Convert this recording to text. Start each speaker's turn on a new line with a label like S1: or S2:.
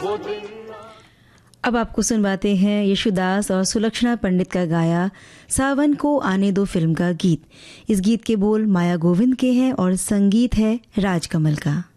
S1: अब आपको सुनवाते हैं यशुदास और सुलक्षणा पंडित का गाया सावन को आने दो फिल्म का गीत। इस गीत के बोल माया गोविंद के हैं और संगीत है राजकमल का।